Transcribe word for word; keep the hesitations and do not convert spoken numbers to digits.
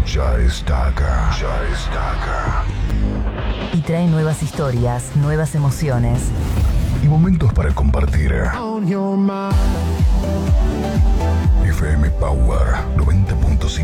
ya está acá, ya está acá. Y trae nuevas historias, nuevas emociones. Y momentos para compartir. F M Power noventa punto cinco.